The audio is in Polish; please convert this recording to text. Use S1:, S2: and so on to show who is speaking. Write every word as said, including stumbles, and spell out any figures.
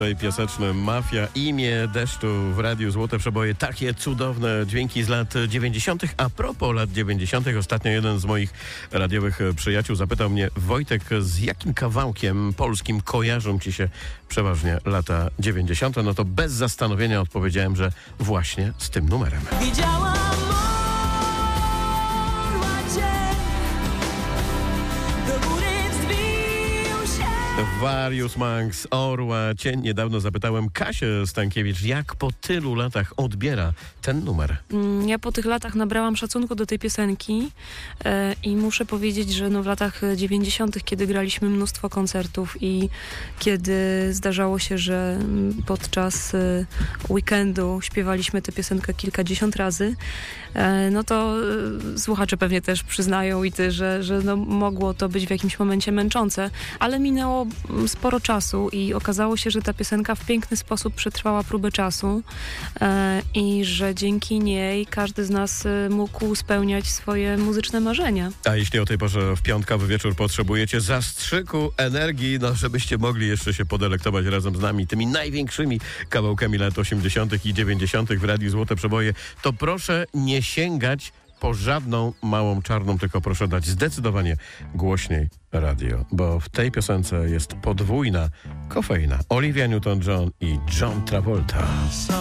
S1: Tej pioseczny Mafia, imię deszczu w Radiu Złote Przeboje. Takie cudowne dźwięki z lat dziewięćdziesiątych. A propos lat dziewięćdziesiątych. Ostatnio jeden z moich radiowych przyjaciół zapytał mnie: Wojtek, z jakim kawałkiem polskim kojarzą ci się przeważnie lata dziewięćdziesiąte? No to bez zastanowienia odpowiedziałem, że właśnie z tym numerem.
S2: Widziałam orła cień, do góry wzbił się.
S1: Various Monks, Orła Cień. Niedawno zapytałem Kasię Stankiewicz, jak po tylu latach odbiera ten numer.
S3: Ja po tych latach nabrałam szacunku do tej piosenki e, i muszę powiedzieć, że no w latach dziewięćdziesiątych, kiedy graliśmy mnóstwo koncertów i kiedy zdarzało się, że podczas e, weekendu śpiewaliśmy tę piosenkę kilkadziesiąt razy, e, no to e, słuchacze pewnie też przyznają i ty, że, że no mogło to być w jakimś momencie męczące, ale minęło sporo czasu i okazało się, że ta piosenka w piękny sposób przetrwała próbę czasu e, i że dzięki niej każdy z nas e, mógł spełniać swoje muzyczne marzenia.
S1: A jeśli o tej porze w piątkowy wieczór potrzebujecie zastrzyku energii, no żebyście mogli jeszcze się podelektować razem z nami tymi największymi kawałkami lat osiemdziesiątych i dziewięćdziesiątych w Radiu Złote Przeboje, to proszę nie sięgać po żadną małą czarną, tylko proszę dać zdecydowanie głośniej radio, bo w tej piosence jest podwójna kofeina. Olivia Newton-John i John Travolta.